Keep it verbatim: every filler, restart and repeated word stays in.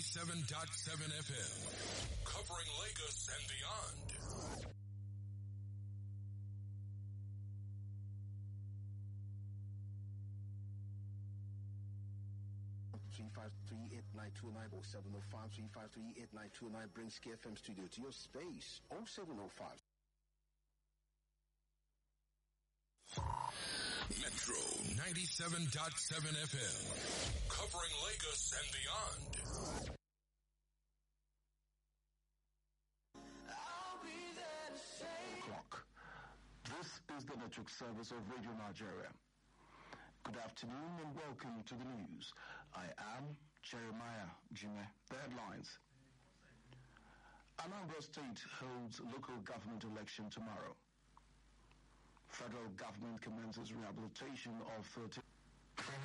ninety-seven point seven F M, covering Lagos and beyond. three five three eight nine two nine oh seven oh five three five three eight nine two nine brings K F M studio to your space. oh seven oh five. Metro ninety-seven point seven F M, covering Lagos and beyond. I'll be there to say. O'clock. This is the network service of Radio Nigeria. Good afternoon and welcome to the news. I am Jeremiah Jime. The headlines. Anambra State holds local government election tomorrow. Federal government commences rehabilitation of thirteen